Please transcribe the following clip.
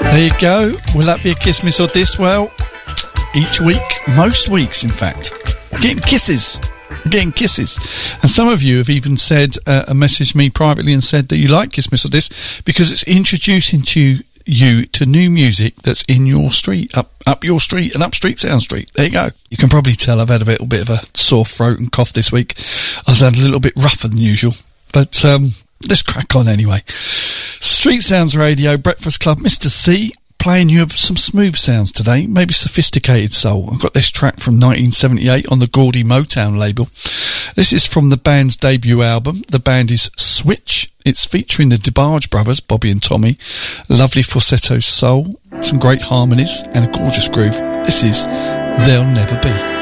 There you go. Will that be a kiss, miss or diss? Well, each week, most weeks in fact, I'm getting kisses. And some of you have even said, messaged me privately and said that you like Kiss, Miss or Diss because it's introducing you to new music that's in your street, up your street and up Street Sound Street. There you go. You can probably tell I've had a little bit of a sore throat and cough this week. I was a little bit rougher than usual, but let's crack on anyway. Street Sounds Radio, Breakfast Club, Mr. C, playing you some smooth sounds today, maybe sophisticated soul. I've got this track from 1978 on the Gaudy Motown label. This is from the band's debut album. The band is Switch. It's featuring the DeBarge brothers, Bobby and Tommy. Lovely falsetto soul, some great harmonies and a gorgeous groove. This is There'll Never Be.